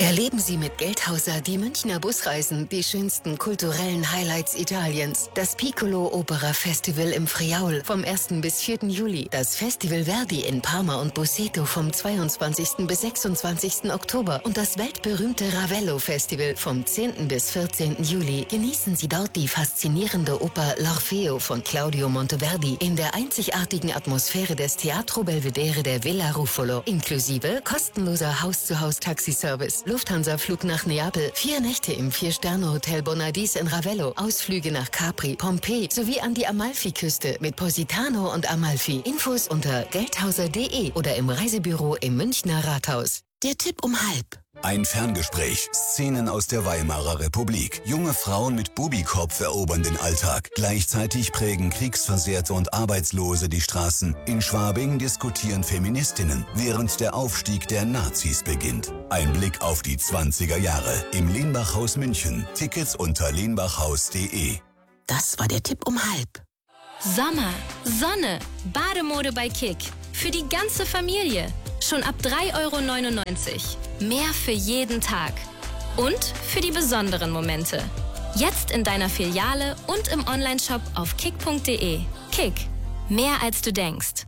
Erleben Sie mit Geldhauser die Münchner Busreisen, die schönsten kulturellen Highlights Italiens. Das Piccolo Opera Festival im Friaul vom 1. bis 4. Juli. Das Festival Verdi in Parma und Busseto vom 22. bis 26. Oktober. Und das weltberühmte Ravello Festival vom 10. bis 14. Juli. Genießen Sie dort die faszinierende Oper L'Orfeo von Claudio Monteverdi in der einzigartigen Atmosphäre des Teatro Belvedere der Villa Ruffolo. Inklusive kostenloser Haus-zu-Haus-Taxiservice. Lufthansa-Flug nach Neapel, 4 Nächte im 4-Sterne-Hotel Bonadis in Ravello, Ausflüge nach Capri, Pompeji sowie an die Amalfi-Küste mit Positano und Amalfi. Infos unter geldhauser.de oder im Reisebüro im Münchner Rathaus. Der Tipp um halb. Ein Ferngespräch. Szenen aus der Weimarer Republik. Junge Frauen mit Bubikopf erobern den Alltag. Gleichzeitig prägen Kriegsversehrte und Arbeitslose die Straßen. In Schwabing diskutieren Feministinnen, während der Aufstieg der Nazis beginnt. Ein Blick auf die 20er Jahre im Lenbachhaus München. Tickets unter lenbachhaus.de. Das war der Tipp um halb. Sommer, Sonne, Bademode bei Kick. Für die ganze Familie. Schon ab 3,99 €. Mehr für jeden Tag. Und für die besonderen Momente. Jetzt in deiner Filiale und im Onlineshop auf kick.de. Kick. Mehr als du denkst.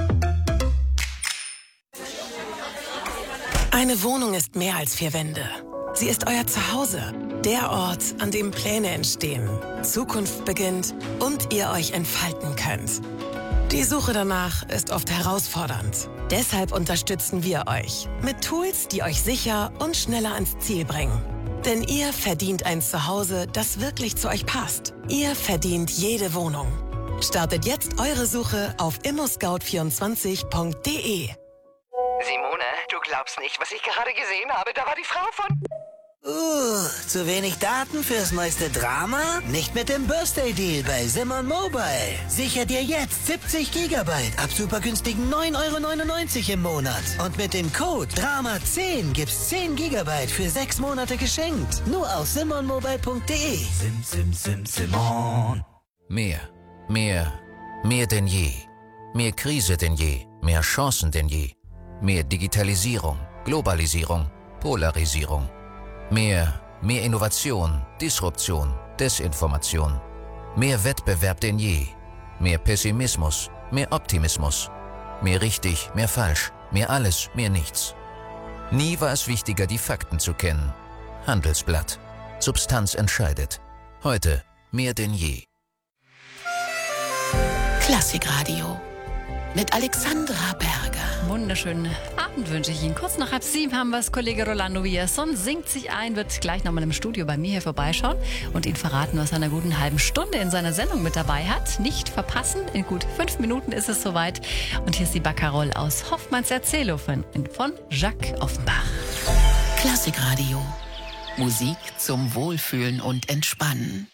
Eine Wohnung ist mehr als 4 Wände. Sie ist euer Zuhause. Der Ort, an dem Pläne entstehen, Zukunft beginnt und ihr euch entfalten könnt. Die Suche danach ist oft herausfordernd. Deshalb unterstützen wir euch mit Tools, die euch sicher und schneller ans Ziel bringen. Denn ihr verdient ein Zuhause, das wirklich zu euch passt. Ihr verdient jede Wohnung. Startet jetzt eure Suche auf immoscout24.de. Simone, du glaubst nicht, was ich gerade gesehen habe. Da war die Frau von... Zu wenig Daten fürs neueste Drama? Nicht mit dem Birthday Deal bei Simon Mobile. Sicher dir jetzt 70 Gigabyte ab super günstigen 9,99 € im Monat. Und mit dem Code DRAMA10 gibt's 10 Gigabyte für 6 Monate geschenkt. Nur auf simonmobile.de. Simon. Mehr denn je. Mehr Krise denn je. Mehr Chancen denn je. Mehr Digitalisierung, Globalisierung, Polarisierung. Mehr Innovation, Disruption, Desinformation. Mehr Wettbewerb denn je. Mehr Pessimismus, mehr Optimismus. Mehr richtig, mehr falsch, mehr alles, mehr nichts. Nie war es wichtiger, die Fakten zu kennen. Handelsblatt. Substanz entscheidet. Heute mehr denn je. Klassikradio mit Alexandra Berger. Wunderschönen Abend wünsche ich Ihnen. Kurz nach 6:30 haben wir es. Kollege Rolando Villazón singt sich ein, wird gleich nochmal im Studio bei mir hier vorbeischauen und Ihnen verraten, was er in einer guten halben Stunde in seiner Sendung mit dabei hat. Nicht verpassen, in gut 5 Minuten ist es soweit. Und hier ist die Baccarol aus Hoffmanns Erzählung von Jacques Offenbach. Klassikradio. Musik zum Wohlfühlen und Entspannen.